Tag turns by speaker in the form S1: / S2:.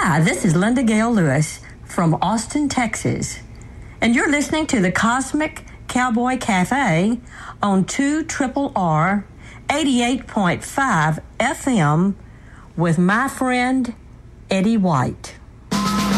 S1: Hi, this is Linda Gale Lewis from Austin, Texas, and you're listening to the Cosmic Cowboy Cafe on 2RRR 88.5 FM with my friend Eddie White.